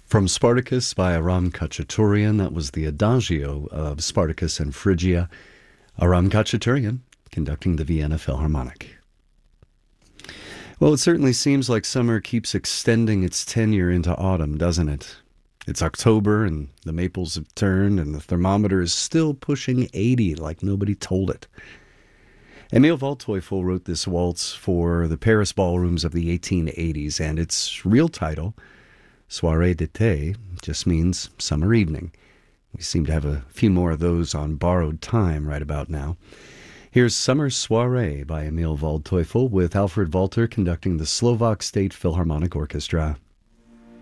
From Spartacus by Aram Khachaturian, that was the Adagio of Spartacus and Phrygia. Aram Khachaturian conducting the Vienna Philharmonic. Well, it certainly seems like summer keeps extending its tenure into autumn, doesn't it? It's October and the maples have turned and the thermometer is still pushing 80 like nobody told it. Emil Waldteufel wrote this waltz for the Paris ballrooms of the 1880s, and its real title, Soirée d'été, just means summer evening. We seem to have a few more of those on borrowed time right about now. Here's Summer Soirée by Emil Waldteufel with Alfred Walter conducting the Slovak State Philharmonic Orchestra.